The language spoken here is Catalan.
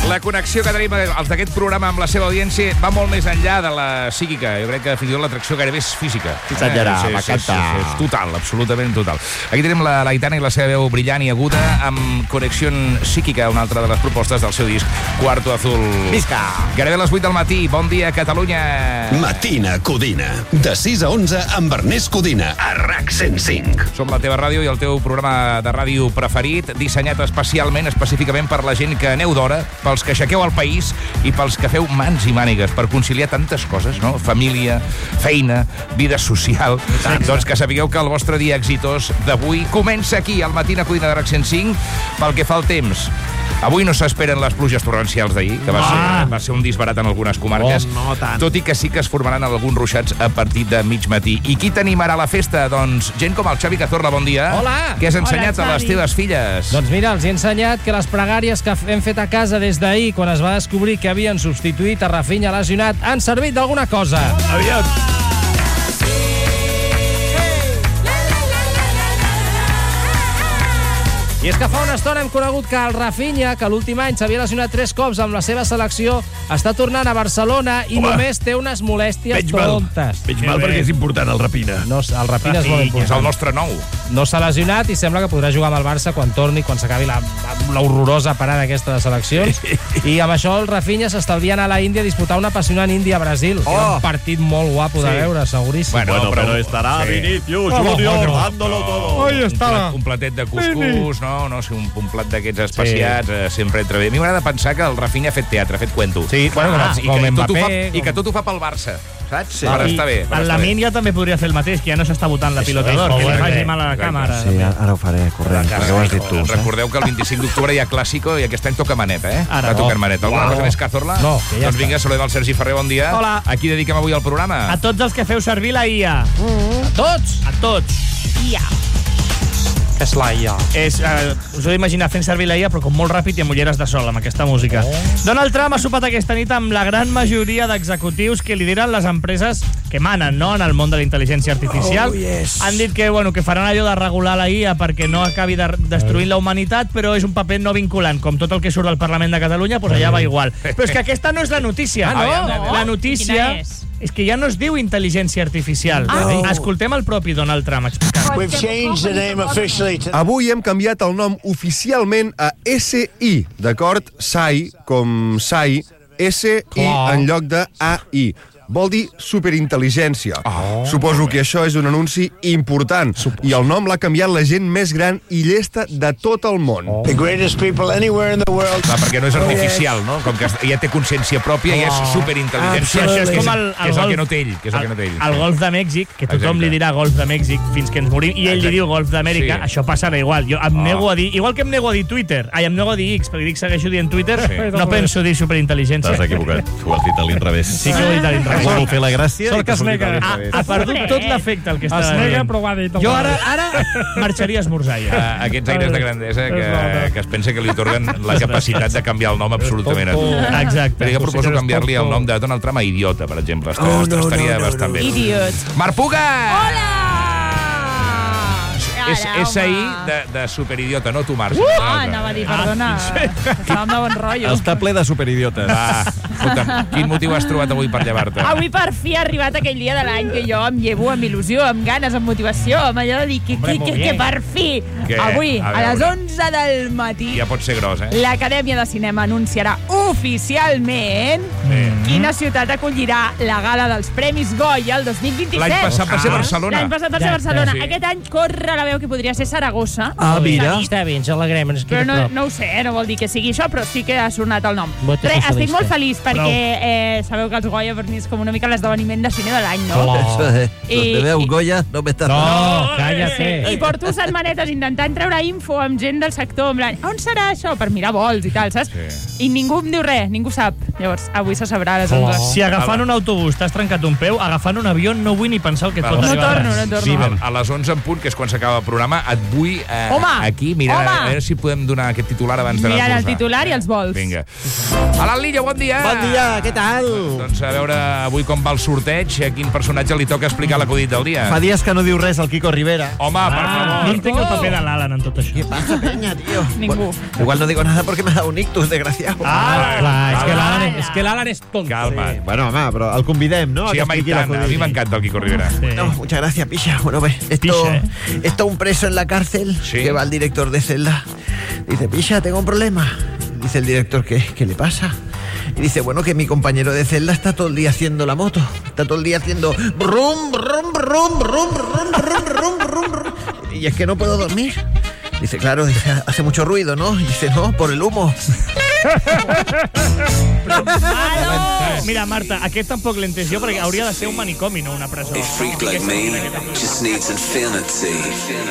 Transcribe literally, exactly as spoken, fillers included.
La connexió que tenim els d'aquest programa amb la seva audiència va molt més enllà de la psíquica. Jo crec que fins i tot l'atracció gairebé és física. Sí, senyora, eh? m'encanta. És, és, és total, absolutament total. Aquí tenim la l'Aitana i la seva veu brillant i aguda amb Connexió Psíquica, una altra de les propostes del seu disc Cuarto Azul. Visca! Gairebé a les vuit del matí. Bon dia, Catalunya. Matina Codina. De sis a onze amb Ernest Codina a RAC cent cinc. Som la teva ràdio i el teu programa de ràdio preferit, dissenyat especialment, específicament per la gent que aneu d'hora, pels que aixequeu el país i pels que feu mans i mànigues per conciliar tantes coses, no? Família, feina, vida social. Doncs que sapigueu que el vostre dia exitós d'avui comença aquí, al Matina Codina de RAC cent cinc, pel que fa al temps. Avui no s'esperen les pluges torrencials d'ahir, que va ser, va ser un disbarat en algunes comarques, Oh, no tant. tot i que sí que es formaran alguns ruixats a partir de mig matí. I qui t'animarà a la festa? Doncs gent com el Xavi Cazorla, bon dia. Hola. Què has ensenyat Hola, a les Xavi. teves filles? Doncs mira, els he ensenyat que les pregàries que hem fet a casa des d'ahir, quan es va descobrir que havien substituït a Rafinha lesionat, han servit d'alguna cosa. Aviat. I és que fa una estona hem conegut que el Rafinha, que l'últim any s'havia lesionat tres cops amb la seva selecció, està tornant a Barcelona i Home. només té unes molèsties Veig mal. tontes. Veig mal perquè és important el Rapina. No, el Rafinha és molt És el important. nostre nou. No s'ha lesionat i sembla que podrà jugar amb el Barça quan torni, quan s'acabi la, la horrorosa parada aquesta de seleccions. I amb això el Rafinha s'estalvia anar a la Índia a disputar un apassionant Índia-Brasil. Oh. Era un partit molt guapo de Sí. veure, seguríssim. Bueno, Bueno, però- pero estará sí. Vinicius Vamos, Junior bueno. dándolo todo. Ahí Un està. plat, un platet de cuscús, no? No sé, un, un plat d'aquests especiats, eh, sempre entra bé. A mi m'agrada pensar que el Rafinha ha fet teatre, ha fet cuento. Sí, bueno, ah, com- i, com que tot ho fa, Mbappé, I que com- tot ho fa pel Barça, saps? Sí. Per I estar bé. Per El estar bé. Lamin ja també podria fer el mateix, que ja no s'està votant la pilota d'or, que li molt faci bé. mal a la Exacte. càmera. Sí, ara ho faré, corrent, perquè ho has dit tu. Recordeu que el vint-i-cinc d'octubre hi ha Clàssico i aquest any toca maneta, eh? Ara. Ara toca Oh. maneta. Alguna Uau. cosa més, Cazorla? No, que ja Doncs està. vinga, saludem el Sergi Ferrer, bon dia. Hola. A qui dediquem avui el programa? A tots els que feu servir la I A. Tots! A tots. I A. Què és la I A? És, eh, us heu d'imaginar fent servir la I A, però com molt ràpid i amb ulleres de sol, amb aquesta música. Oh. Donald Trump ha sopat aquesta nit amb la gran majoria d'executius que lideren les empreses que manen, no?, en el món de la intel·ligència artificial. Oh, yes. Han dit que, bueno, que faran allò de regular la I A perquè no acabi de destruint la humanitat, però és un paper no vinculant. Com tot el que surt del Parlament de Catalunya, doncs allà va igual. Però és que aquesta no és la notícia. Ah, no? La notícia Quina és? és que ja no es diu intel·ligència artificial. Ah. Escoltem el propi Donald Trump explicant. We've changed the name officially to... Avui hem canviat el nom oficialment a S I, d'acord? S A I, com S A I, S I Clar. en lloc de A I. Vol dir superintel·ligència. Oh. Suposo que això és un anunci important. I el nom l'ha canviat la gent més gran i llesta de tot el món. Oh. The greatest people anywhere in the world. Clar, perquè no és artificial, no? Com que ja té consciència pròpia i és superintel·ligent. Sí, això és com el, que és el que no té ell. Que és el, que no té ell. el golf de Mèxic, que tothom Exacte. li dirà golf de Mèxic fins que ens morim, i ell Exacte. li diu golf d'Amèrica, Sí. això passarà igual. Jo em Oh. nego a dir, igual que em nego a dir Twitter, ai, em nego a dir X, perquè dic segueixo dient Twitter, Sí. no penso dir superintel·ligència. T'has equivocat. Ho has dit a l'inrevés. Sí que ho he dit a Has l'inrevés. volgut fer la gràcia Sort i que es t'has sortit nega. a Ha, l'inrevés. ha perdut tot l'efecte el que està Es nega, dient. però ho ha dit. Jo ara, ara marxaria a esmorzar ja. Uh, aquests aires de grandesa que, que es pensa que li otorguen la capacitat de canviar el nom absolutament a tot. Exacte. Però jo proposo canviar-li el nom de Donald Trump a Idiota, per exemple. Estaria, Oh, no, estaria no, no, bastant bé. Idiot. Marc Puga! Hola! És Ara, S I home. de, de superidiota, no tu, Marc. Ah, anava a dir, perdona. Estàvem de bon rotllo. Està ple de superidiotes. Va, escolta'm, quin motiu has trobat avui per llevar-te? Avui per fi ha arribat aquell dia de l'any que jo em llevo amb il·lusió, amb ganes, amb motivació, amb allò de dir que, Hombre, que, molt que, bien. que per fi, Què? avui, A a, les veure. onze del matí, Ja pot ser gros, eh? l'Acadèmia de Cinema anunciarà oficialment quina ciutat acollirà la gala dels Premis Goya el dos mil vint-i-set. L'any passat va ser Barcelona. L'any passat va ser Ja, Barcelona. sí. Aquest any corre la veu que podria ser Saragossa. Ah, mira. Està bé, ens alegrem. Ens Però queda no, prop. no ho sé, eh? No vol dir que sigui això, però sí que ha sonat el nom. Vota Res, estic socialista. molt feliç perquè eh, sabeu que els Goya per mi és com una mica l'esdeveniment de cine de l'any, no? Clar. I- Donde veo un Goya, no me estás... No, cállate. I porto setmanetes intentant treure info amb gent del sector, en plan, on serà això? Per mirar vols i tal, saps? Sí. I ningú em diu res, ningú sap. Llavors, avui se sabrà a les onze. Si agafant un autobús t'has trencat un peu, agafant un avió no vull ni pensar el que et pot No arribar. torno, no torno. Sí, a, a les onze en punt, que és quan s'acaba el programa, et vull eh, Home! aquí mirar, Home! a veure si podem donar aquest titular abans d'anar a Mirant el esmorzar. titular i els vols. Vinga. Alan Lillo, bon dia. Bon bon dia, què tal? Doncs a veure avui com va el sorteig, a quin personatge li toca explicar l'acudit del dia. Fa dies que no diu res el Quico Rivera. Home, per favor. No entenc el paper de l'Alan en tot això. ¿Qué pasa, peña, tío? Ningú. Bueno, igual no digo nada porque me ha dado un ictus, desgraciado. Ah, clar, és que l'Alan és, és, que l'Alan és tonto. Calma. Sí. Bueno, home, però el convidem, ¿no? Sí, A que home, i expliqui tant. A l'acudit. mi m'encanta el Quico Rivera. Sí. No, muchas gracias, Picha. Bueno, ve, esto, Picha, ¿eh? esto un preso en la cárcel, Sí. que va al director de celda. Dice, Picha, tengo un problema. Dice el director, ¿qué, ¿qué le pasa? Y dice, bueno, que mi compañero de celda está todo el día haciendo la moto. Está todo el día haciendo brum, brum, brum, brum, brum, brum, brum, brum, brum. Y es que no puedo dormir. Dice, claro, dice, hace mucho ruido, ¿no? Y dice, no, por el humo. Mira, Marta, aquest tampoc l'he entès jo, perquè hauria de ser un manicomi, no una presó. A freak like me just needs infinity.